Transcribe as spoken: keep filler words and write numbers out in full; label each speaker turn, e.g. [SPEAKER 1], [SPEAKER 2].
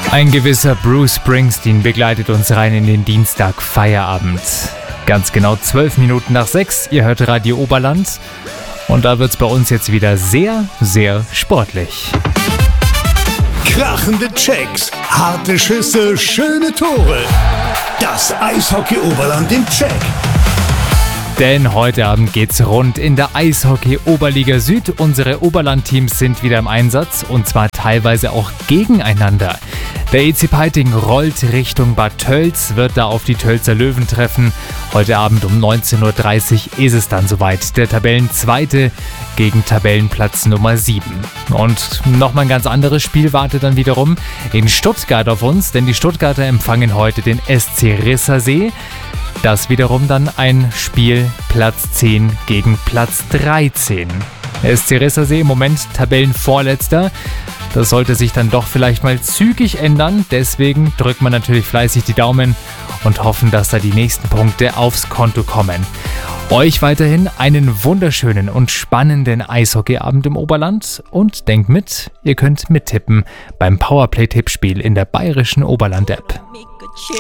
[SPEAKER 1] Ein gewisser Bruce Springsteen begleitet uns rein in den Dienstag Feierabend. Ganz genau zwölf Minuten nach sechs, ihr hört Radio Oberland und da wird's bei uns jetzt wieder sehr, sehr sportlich.
[SPEAKER 2] Krachende Checks, harte Schüsse, schöne Tore. Das Eishockey Oberland im Check.
[SPEAKER 1] Denn heute Abend geht's rund in der Eishockey Oberliga Süd. Unsere Oberland-Teams sind wieder im Einsatz und zwar teilweise auch gegeneinander. Der E C Peiting rollt Richtung Bad Tölz, wird da auf die Tölzer Löwen treffen. Heute Abend um neunzehn Uhr dreißig ist es dann soweit. Der Tabellenzweite gegen Tabellenplatz Nummer sieben. Und nochmal ein ganz anderes Spiel wartet dann wiederum in Stuttgart auf uns, denn die Stuttgarter empfangen heute den S C Rissersee. Das wiederum dann ein Spiel Platz zehn gegen Platz dreizehn. S C Rissersee im Moment Tabellenvorletzter. Das sollte sich dann doch vielleicht mal zügig ändern. Deswegen drückt man natürlich fleißig die Daumen und hoffen, dass da die nächsten Punkte aufs Konto kommen. Euch weiterhin einen wunderschönen und spannenden Eishockeyabend im Oberland und denkt mit, ihr könnt mittippen beim Powerplay-Tippspiel in der bayerischen Oberland-App.